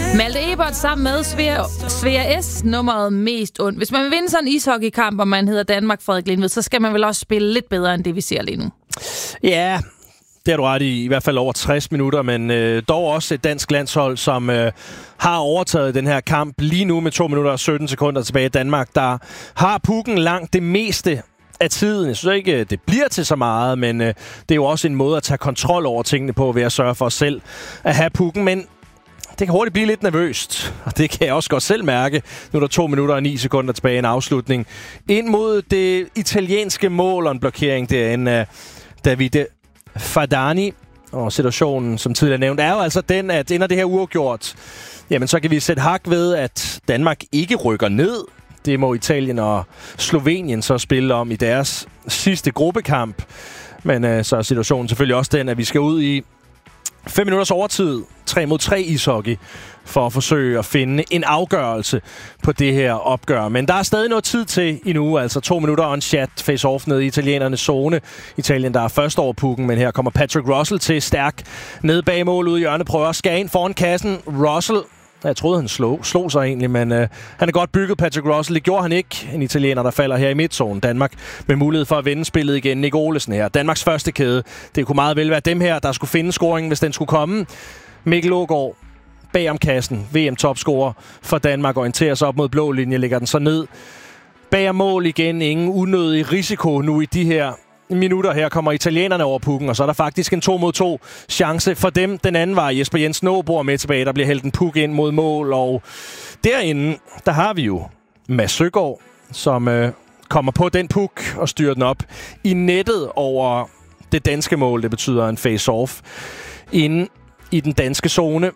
Malte Ebert sammen med Svea S. nummeret Mest ondt. Hvis man vil vinde sådan en ishockeykamp, og man hedder Danmark Frederik Lindved, så skal man vel også spille lidt bedre, end det vi ser lige nu. Ja, det har du ret i hvert fald over 60 minutter, men dog også et dansk landshold, som har overtaget den her kamp lige nu med 2 minutter og 17 sekunder tilbage i Danmark, der har pukken langt det meste af tiden. Jeg synes ikke, det bliver til så meget, men det er jo også en måde at tage kontrol over tingene på, ved at sørge for selv at have pukken, men det kan hurtigt blive lidt nervøst, og det kan jeg også godt selv mærke. Nu er der 2 minutter og 9 sekunder tilbage i en afslutning. Ind mod det italienske mål og en blokering derinde af Davide Fardani. Og situationen, som tidligere nævnt, er jo altså den, at ender det her uafgjort, jamen så kan vi sætte hak ved, at Danmark ikke rykker ned. Det må Italien og Slovenien så spille om i deres sidste gruppekamp. Men så er situationen selvfølgelig også den, at vi skal ud i 5 minutters overtid, 3-mod-3 ishockey, for at forsøge at finde en afgørelse på det her opgør. Men der er stadig noget tid til endnu, altså 2 minutter og en chat face-off nede i italienernes zone. Italien, der er først over pukken, men her kommer Patrick Russell til stærk ned bag mål ude i hjørnet, prøver at skære ind foran kassen. Russell, jeg troede, han slog sig egentlig, men han er godt bygget, Patrick Russell. Det gjorde han ikke. En italiener, der falder her i midtzonen. Danmark med mulighed for at vende spillet igen. Nick Olesen her. Danmarks første kæde. Det kunne meget vel være dem her, der skulle finde scoringen, hvis den skulle komme. Mikkel Aagaard bag om kassen. VM-topscorer for Danmark. Orienterer sig op mod blå linje. Lægger den så ned. Bag mål igen. Ingen unødig risiko nu i de her minutter. Her kommer italienerne over pukken, og så er der faktisk en 2-mod-2 chance for dem. Den anden var Jesper Jensen Aabor med tilbage. Der bliver hældt en puk ind mod mål, og derinde, der har vi jo Mads Søgaard, som kommer på den puk og styrer den op i nettet over det danske mål. Det betyder en face-off inde i den danske zone.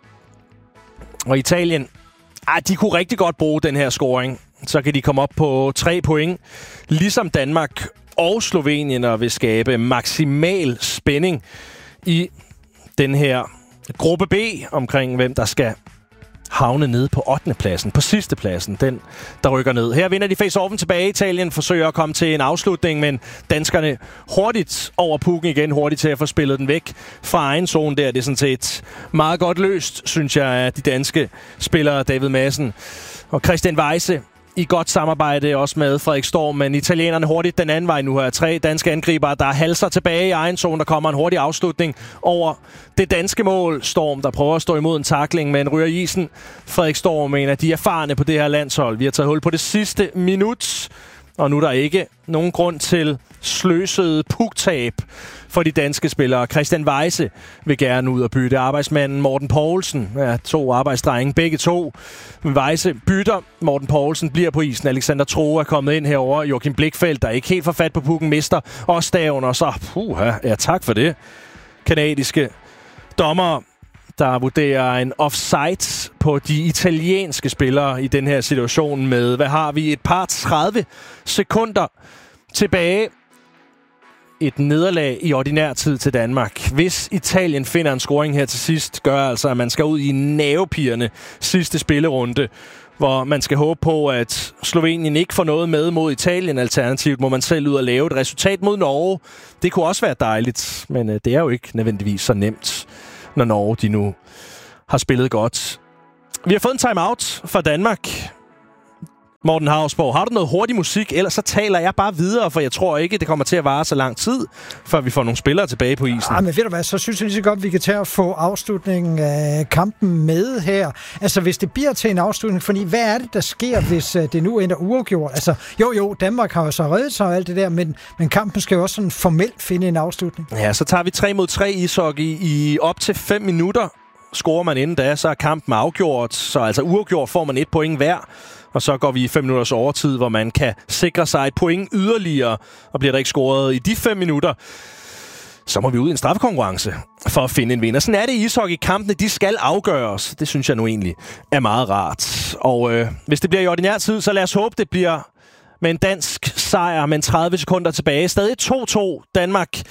Og Italien, de kunne rigtig godt bruge den her scoring. Så kan de komme op på 3 point, ligesom Danmark og Slovenien, og vil skabe maksimal spænding i den her gruppe B omkring, hvem der skal havne nede på 8. pladsen, på sidste pladsen, den der rykker ned. Her vinder de face-offen tilbage. Italien forsøger at komme til en afslutning, men danskerne hurtigt over pukken igen, hurtigt til at få spillet den væk fra egen zone der. Det er sådan set meget godt løst, synes jeg, af de danske spillere, David Madsen og Christian Weise, i godt samarbejde også med Frederik Storm, men italienerne hurtigt den anden vej nu her. 3 danske angribere, der halser tilbage i egen zone. Der kommer en hurtig afslutning over det danske mål. Storm, der prøver at stå imod en tackling, men ryger i isen. Frederik Storm mener, de er erfarne på det her landshold. Vi har taget hul på det sidste minut, og nu er der ikke nogen grund til sløset puktab for de danske spillere. Christian Weise vil gerne ud og bytte. Arbejdsmanden Morten Poulsen, 2 arbejdsdrenge, begge 2. Weise bytter. Morten Poulsen bliver på isen. Alexander Troe er kommet ind herover. Joachim Blichfeldt, der ikke helt får fat på pukken, mister også staven. Og så, tak for det. Kanadiske dommer, der vurderer en offside på de italienske spillere i den her situation med, hvad har vi, et par 30 sekunder tilbage. Et nederlag i ordinær tid til Danmark. Hvis Italien finder en scoring her til sidst, gør altså, at man skal ud i nervepirrende sidste spillerunde, hvor man skal håbe på, at Slovenien ikke får noget med mod Italien. Alternativt må man selv ud og lave et resultat mod Norge. Det kunne også være dejligt, men det er jo ikke nødvendigvis så nemt, når Norge de nu har spillet godt. Vi har fået en timeout fra Danmark. Morten Hausborg, har du noget hurtig musik? Ellers så taler jeg bare videre, for jeg tror ikke, det kommer til at vare så lang tid, før vi får nogle spillere tilbage på isen. Men ved du hvad, så synes jeg lige så godt, vi kan tage og få afslutningen af kampen med her. Altså, hvis det bliver til en afslutning, fordi hvad er det, der sker, hvis det nu ender uafgjort? Altså, jo, Danmark har jo så reddet sig og alt det der, men kampen skal jo også sådan formelt finde en afslutning. Ja, så tager vi 3-mod-3 ishockey i op til 5 minutter. Scorer man inden da, så er kampen afgjort. Så altså uafgjort får man 1 point hver. Og så går vi i 5 minutters overtid, hvor man kan sikre sig et point yderligere. Og bliver der ikke scoret i de 5 minutter, så må vi ud i en straffekonkurrence for at finde en vinder. Sådan er det i ishockey. Kampene, de skal afgøres. Det synes jeg nu egentlig er meget rart. Og hvis det bliver i ordinær tid, så lad os håbe, det bliver med en dansk sejr, men 30 sekunder tilbage. Stadig 2-2. Danmark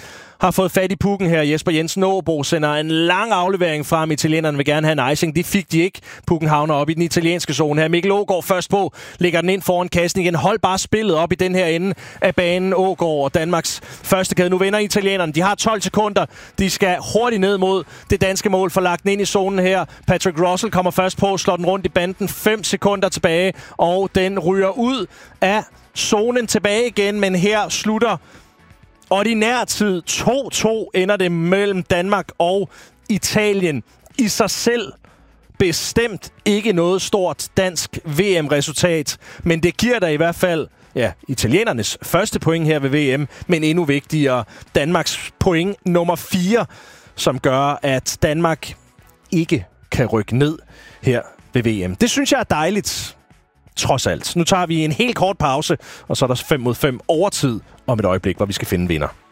har fået fat i pucken her. Jesper Jensen Aabo sender en lang aflevering frem. Italienerne vil gerne have en icing. Det fik de ikke. Pucken havner op i den italienske zone her. Mikkel Aagaard først på. Lægger den ind foran kassen igen. Hold bare spillet op i den her ende af banen. Aagaard og Danmarks første kæde. Nu vinder italienerne. De har 12 sekunder. De skal hurtigt ned mod det danske mål. For lagt den ind i zonen her. Patrick Russell kommer først på. Slår den rundt i banden. 5 sekunder tilbage. Og den ryger ud af zonen tilbage igen. Men her slutter ordinær tid. 2-2 ender det mellem Danmark og Italien. I sig selv bestemt ikke noget stort dansk VM-resultat, men det giver der i hvert fald italienernes første point her ved VM, men endnu vigtigere Danmarks point nummer 4, som gør, at Danmark ikke kan rykke ned her ved VM. Det synes jeg er dejligt, trods alt. Nu tager vi en helt kort pause, og så er der 5 mod 5 overtid om et øjeblik, hvor vi skal finde vinder.